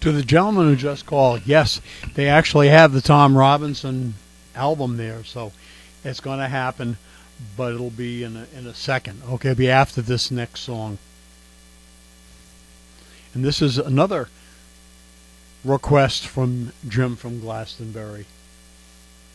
To the gentleman who just called, yes, they actually have the Tom Robinson album there, so it's going to happen, but it'll be in a second. Okay, it'll be after this next song. And this is another request from Jim from Glastonbury.